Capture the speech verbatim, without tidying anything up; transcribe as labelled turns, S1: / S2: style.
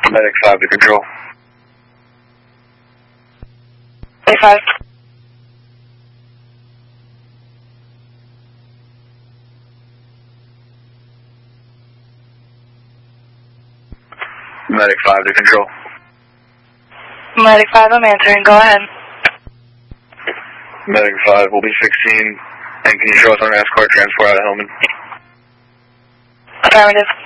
S1: Medic five to control.
S2: Medic five.
S1: Medic five to control.
S2: Medic five, I'm answering. Go ahead.
S1: Medic five will be sixteen. And can you show us on an escort transport out of Hillman?
S2: Affirmative.